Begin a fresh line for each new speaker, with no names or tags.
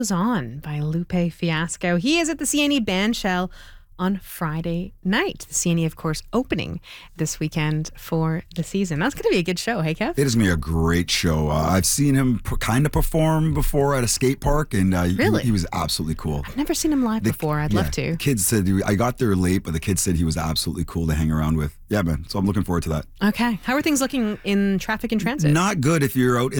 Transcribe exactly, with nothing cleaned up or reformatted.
Goes On by Lupe Fiasco. He is at the C N E Bandshell on Friday night. The C N E, of course, opening this weekend for the season. That's going to be a good show, hey, Kev?
It is going to be a great show. Uh, I've seen him p- kind of perform before at a skate park, and uh,
Really?
he, he was absolutely cool.
I've never seen him live
The-
before. I'd
yeah,
love to.
Kids said, I got there late, but the kids said he was absolutely cool to hang around with. Yeah, man. So I'm looking forward to that.
Okay. How are things looking in traffic and transit?
Not good if you're out